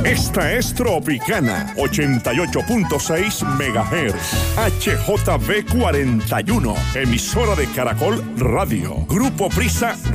Esta es Tropicana 88.6 MHz, HJB 41, emisora de Caracol Radio. Grupo Prisa